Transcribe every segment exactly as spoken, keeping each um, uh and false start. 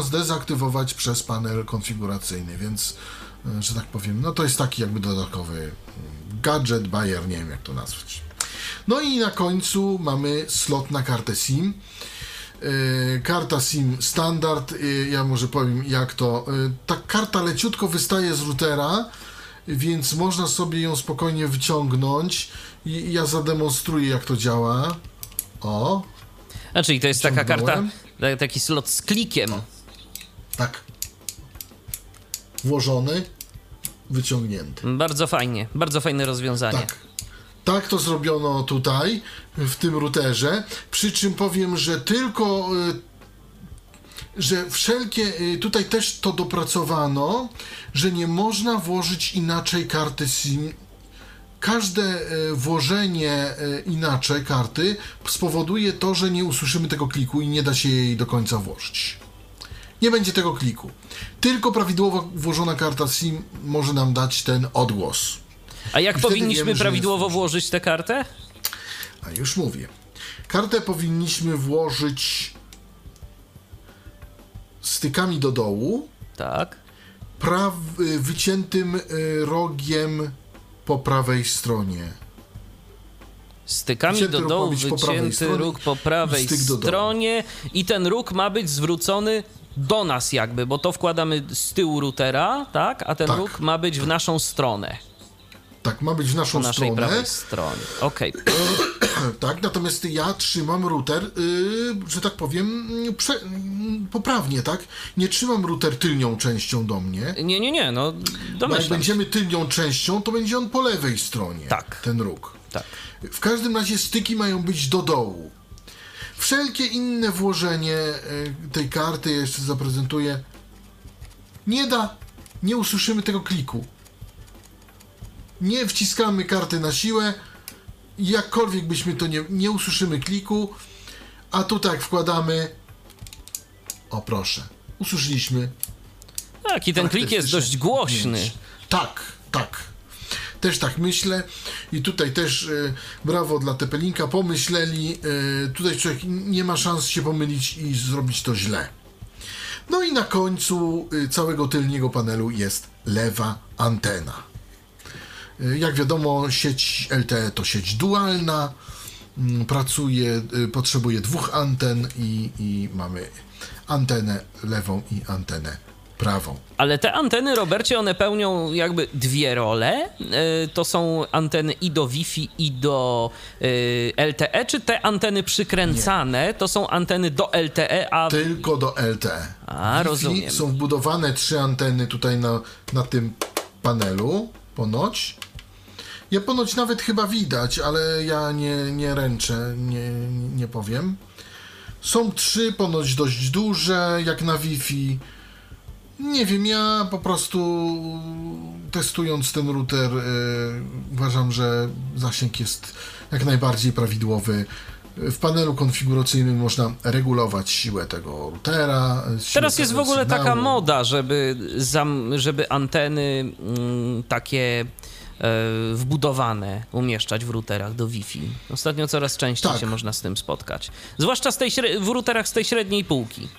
zdezaktywować przez panel konfiguracyjny, więc, że tak powiem, no to jest taki jakby dodatkowy gadżet, bajer, nie wiem jak to nazwać. No i na końcu mamy slot na kartę SIM. Yy, karta SIM standard, yy, ja może powiem jak to, yy, ta karta leciutko wystaje z routera, więc można sobie ją spokojnie wyciągnąć i ja zademonstruję jak to działa. O. A czyli to jest taka karta, taki slot z klikiem. O. Tak. Włożony, wyciągnięty. Bardzo fajnie, bardzo fajne rozwiązanie. Tak. Tak to zrobiono tutaj, w tym routerze, przy czym powiem, że tylko, że wszelkie, tutaj też to dopracowano, że nie można włożyć inaczej karty SIM. Każde włożenie inaczej karty spowoduje to, że nie usłyszymy tego kliku i nie da się jej do końca włożyć. Nie będzie tego kliku. Tylko prawidłowo włożona karta SIM może nam dać ten odgłos. A jak powinniśmy wiemy, prawidłowo włożyć tę kartę? A już mówię. Kartę powinniśmy włożyć stykami do dołu. Tak. Praw, wyciętym rogiem po prawej stronie. Stykami wycięty do dołu, wycięty róg po prawej stronie i ten róg ma być zwrócony do nas jakby, bo to wkładamy z tyłu routera, tak? A ten tak. róg ma być w naszą stronę. Tak, ma być w naszą po naszej stronę. prawej stronie. Okej. Okay. Tak, natomiast ja trzymam router, yy, że tak powiem, prze, yy, poprawnie, tak? Nie trzymam router tylnią częścią do mnie. Nie, nie, nie, no domyślam. Bo jak będziemy tylnią częścią, to będzie on po lewej stronie. Tak. Ten róg. Tak. W każdym razie styki mają być do dołu. Wszelkie inne włożenie yy, tej karty, ja jeszcze zaprezentuję, nie da, nie usłyszymy tego kliku. Nie wciskamy karty na siłę, jakkolwiek byśmy to nie, nie usłyszymy kliku, a tutaj jak wkładamy, o proszę, usłyszeliśmy. Tak, i ten klik jest dość głośny. Pięć. Tak, tak. Też tak myślę i tutaj też e, brawo dla Tepelinka, pomyśleli, e, tutaj człowiek nie ma szans się pomylić i zrobić to źle. No i na końcu e, całego tylniego panelu jest lewa antena. Jak wiadomo, sieć L T E to sieć dualna, pracuje, potrzebuje dwóch anten i, i mamy antenę lewą i antenę prawą. Ale te anteny, Robercie, one pełnią jakby dwie role. To są anteny i do Wi-Fi, i do L T E, czy te anteny przykręcane nie. to są anteny do L T E, a... Tylko do L T E. A, rozumiem. Są wbudowane trzy anteny tutaj na, na tym panelu, ponoć. Ja ponoć nawet chyba widać, ale ja nie, nie ręczę, nie, nie powiem. Są trzy, ponoć dość duże, jak na Wi-Fi. Nie wiem, ja po prostu testując ten router yy, uważam, że zasięg jest jak najbardziej prawidłowy. W panelu konfiguracyjnym można regulować siłę tego routera. Teraz jest w ogóle sygnału. Taka moda, żeby, zam, żeby anteny mm, takie e, wbudowane umieszczać w routerach do Wi-Fi. Ostatnio coraz częściej tak. się można z tym spotkać. Zwłaszcza z tej, w routerach z tej średniej półki.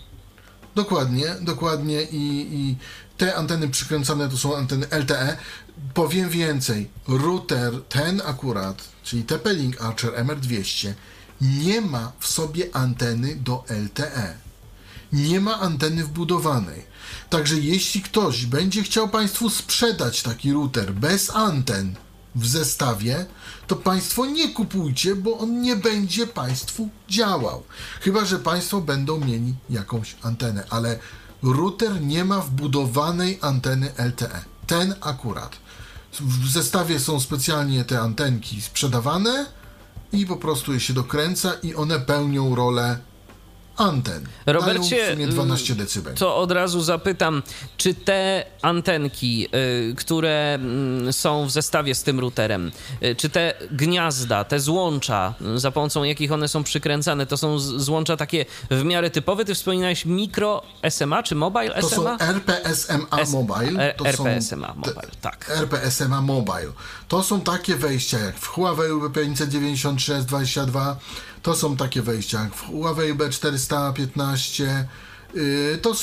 Dokładnie, dokładnie i, i te anteny przykręcane to są anteny L T E. Powiem więcej, router ten akurat, czyli T P-Link Archer M R dwieście, nie ma w sobie anteny do L T E. Nie ma anteny wbudowanej. Także jeśli ktoś będzie chciał Państwu sprzedać taki router bez anten w zestawie, to Państwo nie kupujcie, bo on nie będzie Państwu działał. Chyba że Państwo będą mieli jakąś antenę, ale router nie ma wbudowanej anteny L T E. Ten akurat. W zestawie są specjalnie te antenki sprzedawane i po prostu je się dokręca i one pełnią rolę anten. Robercie, dają w sumie dwanaście decybeli. To od razu zapytam, czy te antenki, y, które y, są w zestawie z tym routerem, y, czy te gniazda, te złącza, y, za pomocą jakich one są przykręcane, to są z, złącza takie w miarę typowe? Ty wspominałeś mikro S M A czy mobile S M A? To są R P S M A Mobile. To R P S M A Mobile, tak. R P S M A Mobile. To są takie wejścia jak w Huawei U B pięćset dziewięćdziesiąt trzy S dwadzieścia dwa. To są takie wejścia jak w Huawei B czterysta piętnaście. To